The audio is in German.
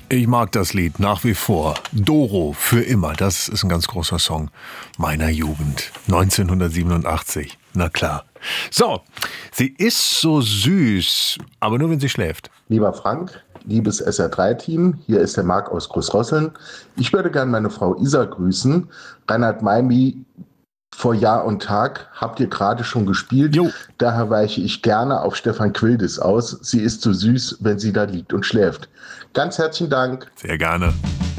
Ich mag das Lied nach wie vor. Doro, für immer. Das ist ein ganz großer Song meiner Jugend. 1987. Na klar. So, sie ist so süß, aber nur wenn sie schläft. Lieber Frank, liebes SR3-Team, hier ist der Marc aus Großrosseln. Ich würde gerne meine Frau Isa grüßen. Reinhard Maimi, vor Jahr und Tag habt ihr gerade schon gespielt. Jo. Daher weiche ich gerne auf Stefan Quildes aus. Sie ist so süß, wenn sie da liegt und schläft. Ganz herzlichen Dank. Sehr gerne.